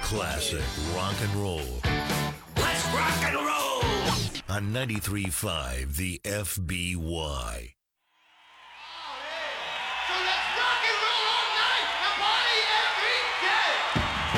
Classic rock and roll. Let's rock and roll! On 93.5, the FBY. So let's rock and roll all night!